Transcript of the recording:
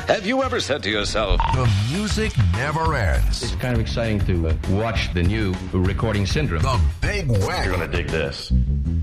Have you ever said to yourself, the music never ends. It's kind of exciting to watch the new recording syndrome. The Big Wagon. You're going to dig this.